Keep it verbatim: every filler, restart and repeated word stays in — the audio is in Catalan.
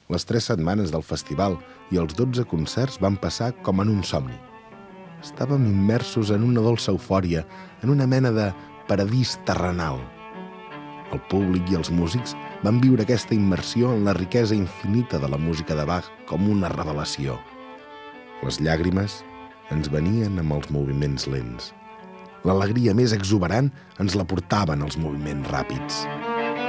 Les tres setmanes del festival i els dotze concerts van passar com en un somni. Estàvem immersos en una dolça eufòria, en una mena de paradís terrenal. El públic i els músics van viure aquesta immersió en la riquesa infinita de la música de Bach com una revelació. Les llàgrimes ens venien amb els moviments lents. L'alegria més exuberant ens la portaven els moviments ràpids.